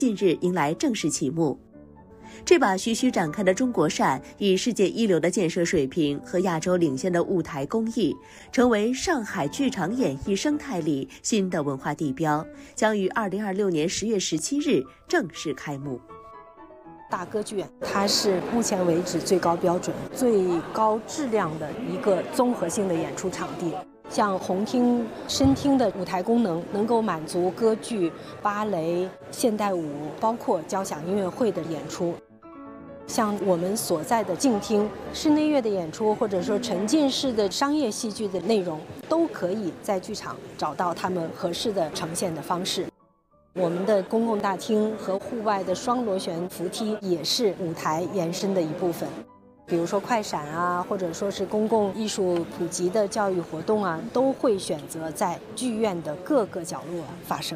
近日迎来正式启幕。这把徐徐展开的中国扇，以世界一流的建设水平和亚洲领先的舞台工艺，成为上海剧场演艺生态里新的文化地标，将于2026年10月17日正式开幕。 大歌剧院，它是目前为止最高标准、最高质量的一个综合性的演出场地。像红厅、深厅的舞台功能，能够满足歌剧、芭蕾、现代舞，包括交响音乐会的演出。像我们所在的静厅，室内乐的演出，或者说沉浸式的商业戏剧的内容，都可以在剧场找到他们合适的呈现的方式。我们的公共大厅和户外的双螺旋扶梯也是舞台延伸的一部分。比如说快闪啊，或者说是公共艺术普及的教育活动啊，都会选择在剧院的各个角落发生。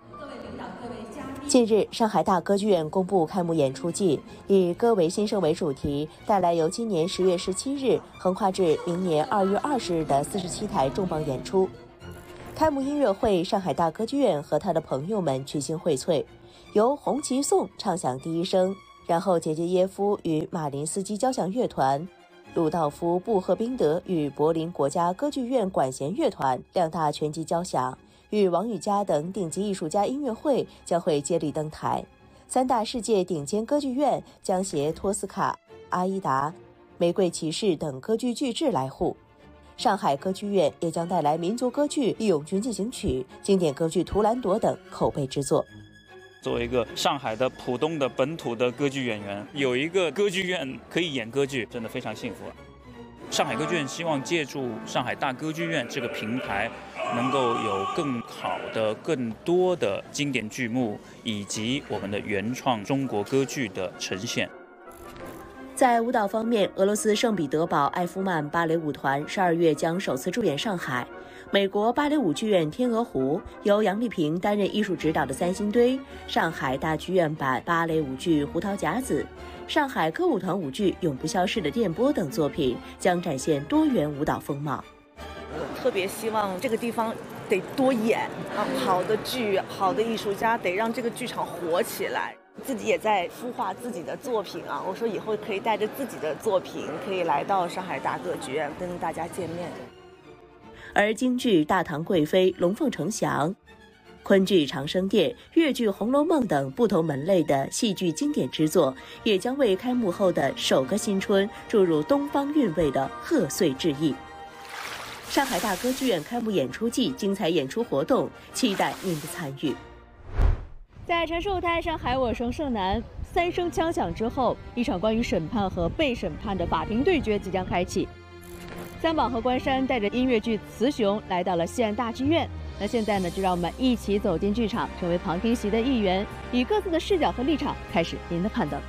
近日，上海大歌剧院公布开幕演出季，以“歌为新生”为主题，带来由今年10月17日横跨至明年2月20日的47台重磅演出。开幕音乐会，上海大歌剧院和他的朋友们群星荟萃，由红旗颂唱响第一声，然后杰杰耶夫与马林斯基交响乐团、鲁道夫·布赫宾德与柏林国家歌剧院管弦乐团两大拳击交响，与王羽佳等顶级艺术家音乐会将会接力登台。三大世界顶尖歌剧院将携托斯卡、阿依达、玫瑰骑士等歌剧巨制来沪。上海歌剧院也将带来民族歌剧《义勇军进行曲》、经典歌剧《图兰朵》等口碑之作。 作为一个上海的浦东的本土的歌剧演员，有一个歌剧院可以演歌剧，真的非常幸福。上海歌剧院希望借助上海大歌剧院这个平台，能够有更好的、更多的经典剧目以及我们的原创中国歌剧的呈现。 在舞蹈方面，俄罗斯圣彼得堡艾夫曼芭蕾舞团12月将首次驻演上海。美国芭蕾舞剧院天鹅湖由杨丽萍担任艺术指导的三星堆，上海大剧院版芭蕾舞剧《胡桃夹子》，上海歌舞团舞剧《永不消逝的电波》等作品将展现多元舞蹈风貌。 我特别希望这个地方得多演好的剧，好的艺术家，得让这个剧场活起来。自己也在孵化自己的作品啊，我说以后可以带着自己的作品，可以来到上海大歌剧院跟大家见面。 而京剧《大唐贵妃》《龙凤呈祥》、昆剧《长生殿》、粤剧《红楼梦》等不同门类的戏剧经典之作，也将为开幕后的首个新春注入东方韵味的贺岁致意。上海大歌剧院开幕演出季精彩演出活动，期待您的参与。 在城市舞台上海我生胜男，3声枪响之后，一场关于审判和被审判的法庭对决即将开启。三宝和关山带着音乐剧《雌雄》来到了西岸大剧院。那现在呢，就让我们一起走进剧场，成为旁听席的一员，以各自的视角和立场开始您的判断。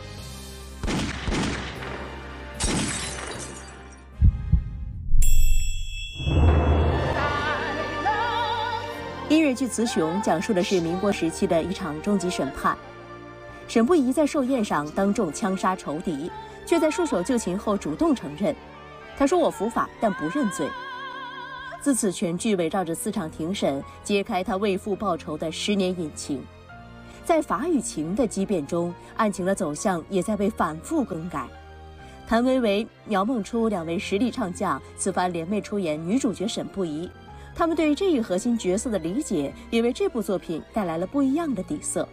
音乐剧《雌雄》讲述的是民国时期的一场终极审判。沈不疑在寿宴上当众枪杀仇敌，却在束手就擒后主动承认。他说：“我伏法，但不认罪。”自此，全剧围绕着4场庭审，揭开他为父报仇的10年隐情。在法与情的激辩中，案情的走向也在被反复更改。谭维维、苗梦初2位实力唱将，此番联袂出演女主角沈不疑。他们对这一核心角色的理解，也为这部作品带来了不一样的底色。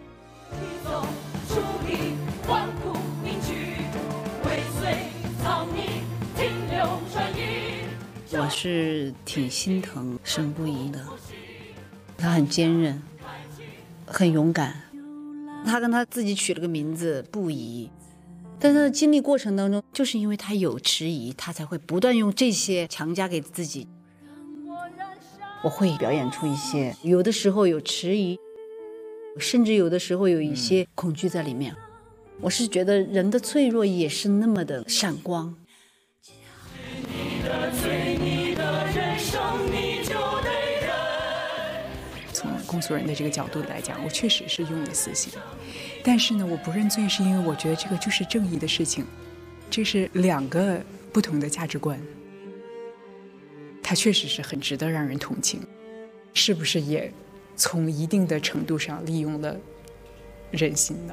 我是挺心疼沈不疑的，他很坚韧，很勇敢。他跟他自己取了个名字不疑，但是他的经历过程当中，就是因为他有迟疑，他才会不断用这些强加给自己。我会表演出一些，有的时候有迟疑，甚至有的时候有一些恐惧在里面。我是觉得人的脆弱也是那么的闪光。 从公诉人的这个角度来讲，我确实是用了死刑，但是呢，我不认罪是因为我觉得这个就是正义的事情，这是2个不同的价值观，它确实是很值得让人同情。是不是也从一定的程度上利用了人心的。